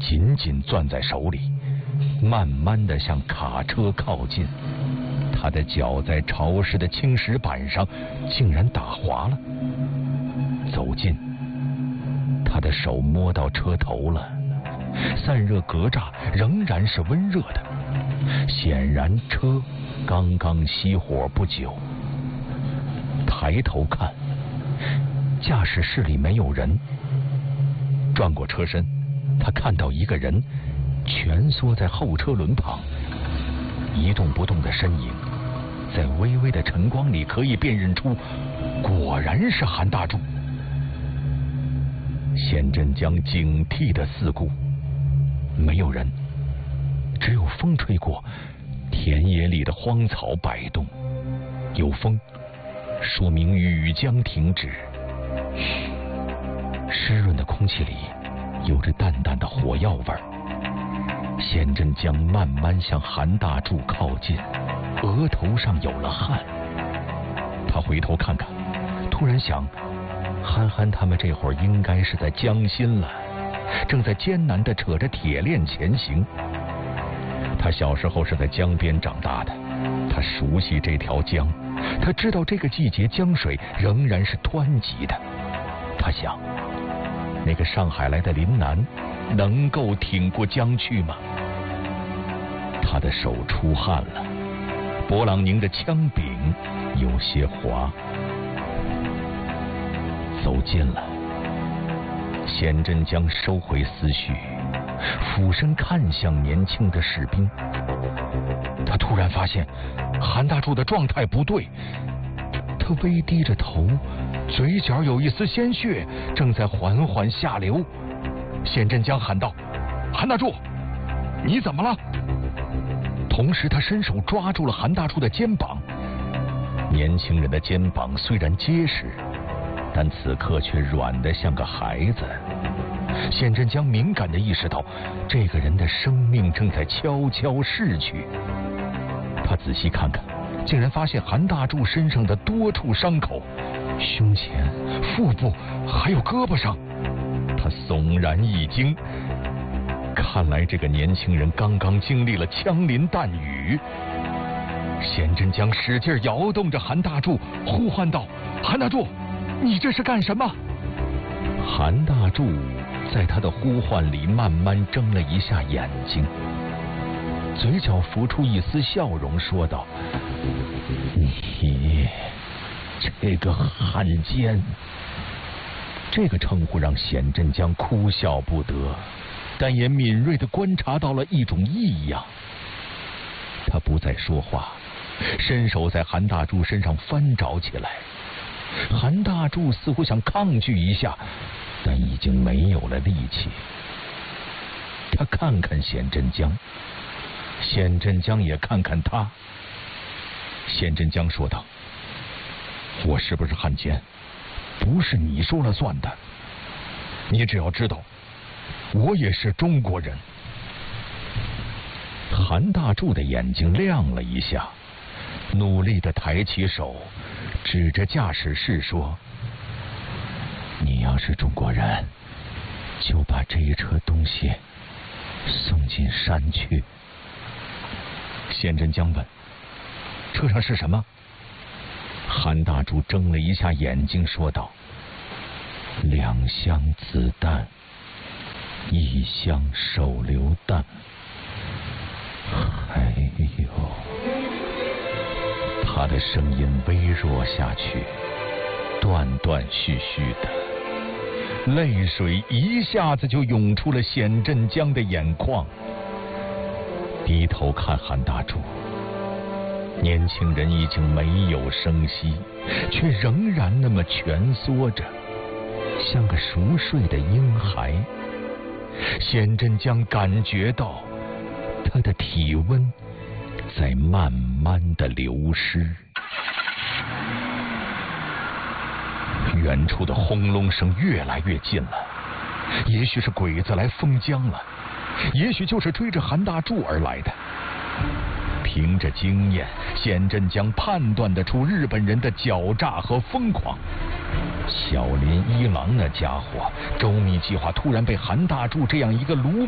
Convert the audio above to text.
紧紧攥在手里，慢慢地向卡车靠近。他的脚在潮湿的青石板上竟然打滑了。走近，他的手摸到车头了，散热格栅仍然是温热的，显然车刚刚熄火不久。抬头看，驾驶室里没有人。转过车身，他看到一个人蜷缩在后车轮旁，一动不动的身影在微微的晨光里可以辨认出，果然是韩大柱。县镇江警惕的四顾，没有人，只有风吹过，田野里的荒草摆动，有风说明雨将停止。湿润的空气里有着淡淡的火药味儿。县镇江慢慢向韩大柱靠近，额头上有了汗。他回头看看，突然想，憨憨他们这会儿应该是在江心了，正在艰难地扯着铁链前行。他小时候是在江边长大的，他熟悉这条江，他知道这个季节江水仍然是湍急的。他想，那个上海来的林南能够挺过江去吗？他的手出汗了，勃朗宁的枪柄有些滑。走近了，县镇江收回思绪，俯身看向年轻的士兵。他突然发现韩大柱的状态不对，他微低着头，嘴角有一丝鲜血正在缓缓下流。县镇江喊道：“韩大柱，你怎么了？”同时他伸手抓住了韩大柱的肩膀。年轻人的肩膀虽然结实，但此刻却软得像个孩子。县镇江敏感地意识到，这个人的生命正在悄悄逝去。他仔细看看，竟然发现韩大柱身上的多处伤口，胸前、腹部还有胳膊上。他悚然一惊，看来这个年轻人刚刚经历了枪林弹雨。县镇江使劲摇动着韩大柱，呼唤道：“韩大柱，你这是干什么？”韩大柱在他的呼唤里慢慢睁了一下眼睛，嘴角浮出一丝笑容，说道：“你这个汉奸。”这个称呼让县镇江哭笑不得，但也敏锐地观察到了一种异样。他不再说话，伸手在韩大柱身上翻找起来。韩大柱似乎想抗拒一下，但已经没有了力气。他看看县镇江，县镇江也看看他。县镇江说道：“我是不是汉奸，不是你说了算的。你只要知道，我也是中国人。”韩大柱的眼睛亮了一下，努力地抬起手，指着驾驶室说：“你要是中国人，就把这一车东西送进山去。”县镇江问：“车上是什么？”韩大柱睁了一下眼睛，说道：“2箱子弹，1箱手榴弹，还有……”他的声音微弱下去，断断续续的，泪水一下子就涌出了县镇江的眼眶。低头看韩大柱，年轻人已经没有声息，却仍然那么蜷缩着，像个熟睡的婴孩。县镇江感觉到他的体温在慢慢的流失。远处的轰隆声越来越近了，也许是鬼子来封江了，也许就是追着韩大柱而来的。凭着经验，县镇江判断得出日本人的狡诈和疯狂。小林一郎那家伙周密计划突然被韩大柱这样一个鲁